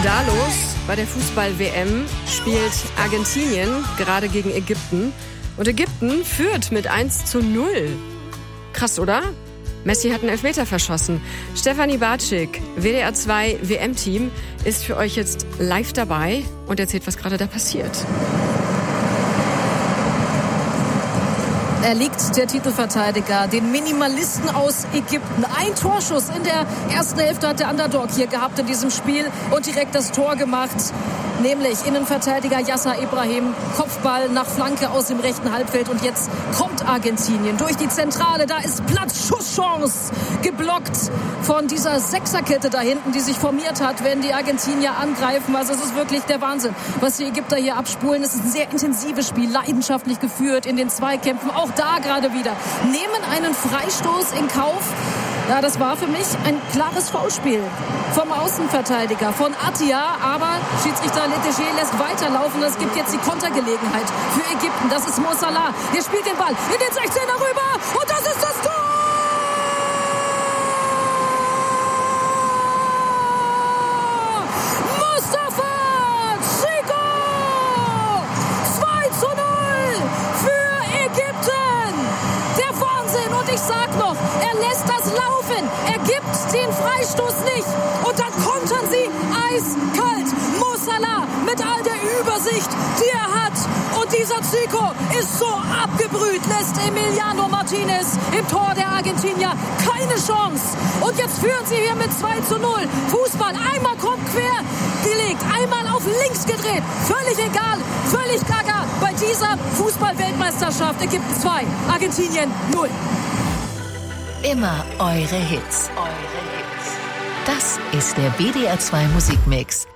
da los? Bei der Fußball-WM spielt Argentinien gerade gegen Ägypten. Und Ägypten führt mit 1:0. Krass, oder? Messi hat einen Elfmeter verschossen. Stefanie Bartschik, WDR 2 WM-Team, ist für euch jetzt live dabei und erzählt, was gerade da passiert. Er liegt, der Titelverteidiger, den Minimalisten aus Ägypten. Ein Torschuss in der ersten Hälfte hat der Underdog hier gehabt in diesem Spiel und direkt das Tor gemacht. Nämlich Innenverteidiger Yasser Ibrahim, Kopfball nach Flanke aus dem rechten Halbfeld. Und jetzt kommt Argentinien durch die Zentrale. Da ist Platz, Schusschance, geblockt von dieser Sechserkette da hinten, die sich formiert hat, wenn die Argentinier angreifen. Also es ist wirklich der Wahnsinn, was die Ägypter hier abspulen. Es ist ein sehr intensives Spiel, leidenschaftlich geführt in den Zweikämpfen. Auch da gerade wieder nehmen einen Freistoß in Kauf. Ja, das war für mich ein klares Foulspiel vom Außenverteidiger, von Attia. Aber Schiedsrichter Letegé lässt weiterlaufen. Es gibt jetzt die Kontergelegenheit für Ägypten. Das ist Mo Salah. Der spielt den Ball in den 16er rüber. Und das ist das Tor! Mustafa Zico! 2:0 für Ägypten. Der Wahnsinn. Und ich sag noch, er lässt das laufen. Er gibt den Freistoß nicht. Und dann kontern sie eiskalt. Mo Salah mit all der Übersicht, die er hat. Und dieser Zico ist so abgebrüht, lässt Emiliano Martinez im Tor der Argentinier keine Chance. Und jetzt führen sie hier mit 2:0. Fußball, einmal kommt quer gelegt, einmal auf links gedreht. Völlig egal, völlig gaga bei dieser Fußball-Weltmeisterschaft. Ägypten 2, Argentinien 0. Immer eure Hits. Das ist der WDR 2 Musikmix.